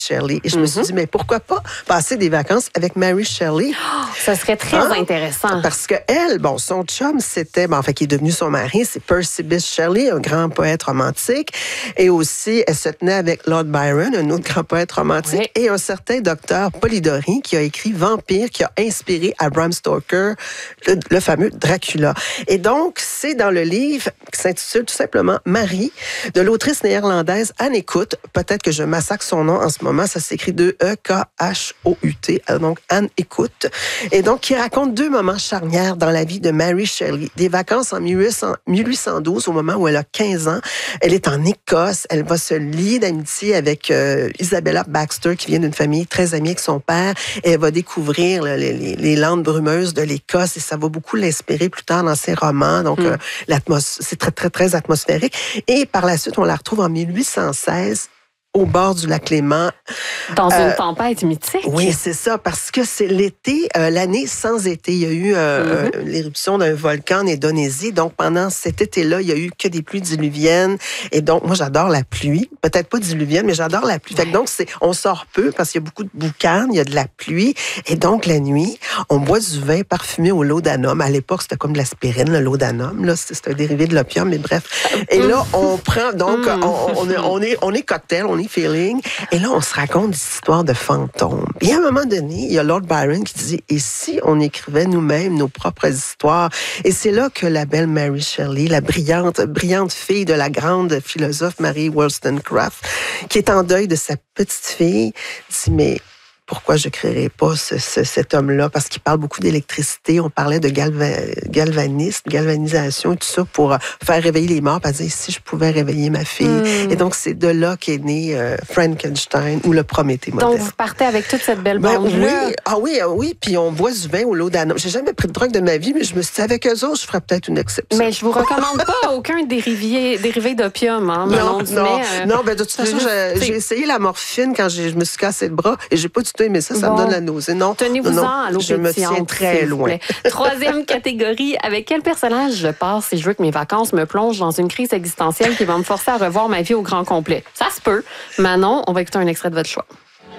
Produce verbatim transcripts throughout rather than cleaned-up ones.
Shelley. Et je me suis dit, mais pourquoi pas passer des vacances avec Mary Shelley? Oh, ça serait très hein? intéressant. Parce que elle, bon, son chum, c'était, bon, enfin, qui est devenu son mari, c'est Percy Bysshe Shelley, un grand poète romantique. Et aussi, elle se tenait avec Lord Byron, un autre grand poète romantique, oui. et un certain docteur Polidori qui a écrit Vampire, qui a inspiré à Bram Stoker le, le fameux Dracula. Et donc, c'est dans le livre qui s'intitule tout simplement Marie, de l'autrice néerlandaise Anne Écoute. Peut-être que je massacre son nom en ce moment. Ça s'écrit deux E K H O U T. Donc, Anne Écoute. Et donc, qui raconte deux moments charnières dans la vie de Mary Shelley. Des vacances en mille huit cent douze, au moment où elle a quinze ans. Elle est en Écosse. Elle va se lier d'amitié avec euh, Isabella Baxter, qui vient d'une famille très amie avec son père. Et elle va découvrir là, les, les, les landes brumeuses de l'Écosse. Et ça va beaucoup l'inspirer plus tard dans ses romans. Donc, mm. euh, l'atmos- c'est très, très, très atmosphérique. Et par la suite, on la retrouve en mille huit cent seize au bord du lac Léman. Dans euh, une tempête mythique. Oui, c'est ça, parce que c'est l'été, euh, l'année sans été. Il y a eu euh, mm-hmm. euh, l'éruption d'un volcan en Indonésie. Donc, pendant cet été-là, il y a eu que des pluies diluviennes. Et donc, moi, j'adore la pluie. Peut-être pas diluvienne, mais j'adore la pluie. Ouais. Fait que donc, c'est, on sort peu parce qu'il y a beaucoup de boucan, il y a de la pluie. Et donc, la nuit, on boit du vin parfumé au laudanum. À l'époque, c'était comme de l'aspirine, le laudanum. Là, c'est, c'est un dérivé de l'opium, mais bref. Et là, on prend, donc, mm. on, on, est, on, est, on est cocktail, on est feeling. Et là, on se raconte des histoires de fantômes. Et à un moment donné, il y a Lord Byron qui dit, et si on écrivait nous-mêmes nos propres histoires? Et c'est là que la belle Mary Shelley, la brillante, brillante fille de la grande philosophe Mary Wollstonecraft, qui est en deuil de sa petite fille, dit, mais pourquoi je ne créerais pas ce, ce, cet homme-là? Parce qu'il parle beaucoup d'électricité. On parlait de galva, galvanisme, galvanisation et tout ça pour faire réveiller les morts. Elle dit, si je pouvais réveiller ma fille. Mm. Et donc, c'est de là qu'est né euh, Frankenstein ou le Prométhée moderne. Donc, vous partez avec toute cette belle bande-là. Ben, oui, ah oui, oui. Puis on boit du vin au laudanum. J'ai jamais pris de drogue de ma vie, mais je me suis dit, avec eux autres, je ferais peut-être une exception. Mais je vous recommande pas aucun dérivé, dérivé d'opium. Hein, non, non, euh, non. Ben, de toute façon, j'ai, j'ai essayé la morphine quand j'ai, je me suis cassé le bras et j'ai pas du tout aimé ça. Ça bon. me donne la nausée. Non, tenez-vous-en non, à l'eau je me tiens très loin. Troisième catégorie, avec quel personnage je pars si je veux que mes vacances me plongent dans une crise existentielle qui va me forcer à revoir ma vie au grand complet? Ça se peut. Manon, on va écouter un extrait de votre choix.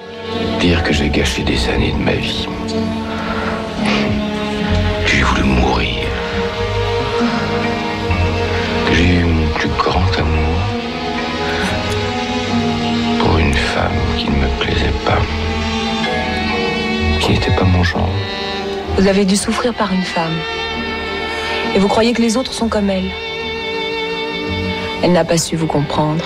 Dire que j'ai gâché des années de ma vie. Que j'ai voulu mourir. Que j'ai eu mon plus grand amour pour une femme qui ne me plaisait pas. Qui n'était pas mon genre. Vous avez dû souffrir par une femme. Et vous croyez que les autres sont comme elle. Elle n'a pas su vous comprendre.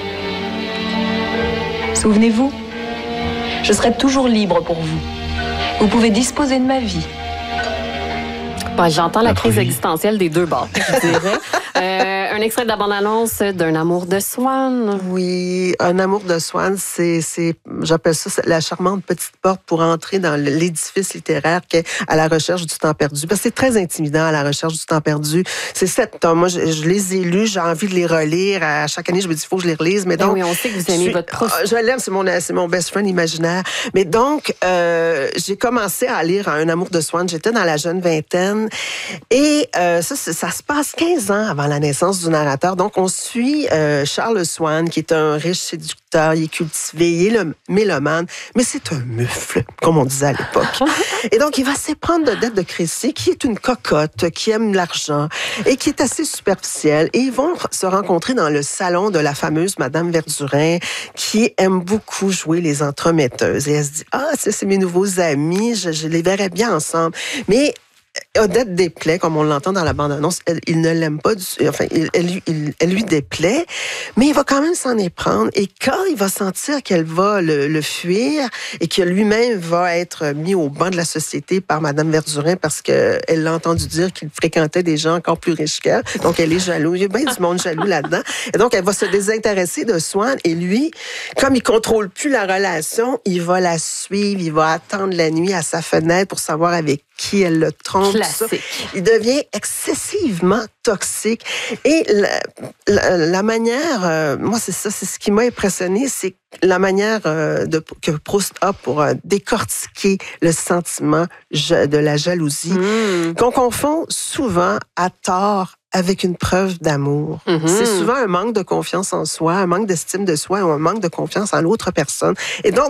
Souvenez-vous, je serai toujours libre pour vous. Vous pouvez disposer de ma vie. Bon, j'entends la crise existentielle des deux bords, je dirais. Euh, un extrait de la bande-annonce d'un amour de Swann. Oui, un amour de Swann, c'est, c'est, j'appelle ça la charmante petite porte pour entrer dans l'édifice littéraire qui est À la recherche du temps perdu. Parce que c'est très intimidant, À la recherche du temps perdu. C'est sept tomes. Moi, je, je les ai lus, j'ai envie de les relire. À chaque année, je me dis, il faut que je les relise. Mais donc, oui, on sait que vous aimez suis, votre prof. Je l'aime, c'est mon, c'est mon best friend imaginaire. Mais donc, euh, j'ai commencé à lire Un amour de Swann. J'étais dans la jeune vingtaine. Et euh, ça, ça se passe quinze ans avant la naissance du narrateur. Donc, on suit euh, Charles Swann, qui est un riche séducteur, il est cultivé, il est le mélomane, mais c'est un mufle, comme on disait à l'époque. Et donc, il va s'éprendre de Dette de Crécy, qui est une cocotte, qui aime l'argent et qui est assez superficielle. Et ils vont se rencontrer dans le salon de la fameuse Madame Verdurin, qui aime beaucoup jouer les entremetteuses. Et elle se dit, ah, ça, c'est mes nouveaux amis, je, je les verrais bien ensemble. Mais Odette déplaît, comme on l'entend dans la bande-annonce, elle, il ne l'aime pas, du, enfin, il, elle, lui, il, elle lui déplaît, mais il va quand même s'en éprendre. Et quand il va sentir qu'elle va le, le fuir et que lui-même va être mis au banc de la société par Madame Verdurin parce qu'elle l'a entendu dire qu'il fréquentait des gens encore plus riches qu'elle, donc elle est jalouse. Il y a bien du monde jaloux là-dedans. Et donc, elle va se désintéresser de Swann. Et lui, comme il contrôle plus la relation, il va la suivre, il va attendre la nuit à sa fenêtre pour savoir avec qui elle le trompe. Il devient excessivement toxique. Et la, la, la manière, euh, moi, c'est ça, c'est ce qui m'a impressionné, c'est la manière euh, de, que Proust a pour euh, décortiquer le sentiment de la jalousie, mmh. qu'on confond souvent à tort avec une preuve d'amour. Mm-hmm. C'est souvent un manque de confiance en soi, un manque d'estime de soi ou un manque de confiance en l'autre personne. Et donc,